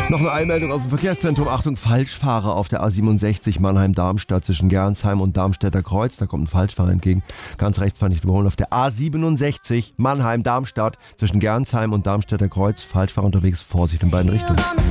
Noch eine Eilmeldung aus dem Verkehrszentrum. Achtung, Falschfahrer auf der A67 Mannheim-Darmstadt zwischen Gernsheim und Darmstädter Kreuz. Da kommt ein Falschfahrer entgegen. Ganz rechts fand ich überholen. Auf der A67 Mannheim-Darmstadt zwischen Gernsheim und Darmstädter Kreuz. Falschfahrer unterwegs. Vorsicht in beiden Richtungen.